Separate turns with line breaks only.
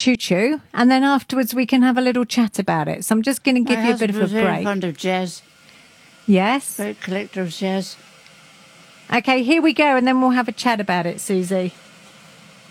Choo Choo, and then afterwards we can have a little chat about it. So I'm just going to give you a bit of a
very
break.
fond of jazz.
Yes.
Great collector of jazz.
Okay, here we go, and then we'll have a chat about it, Susie.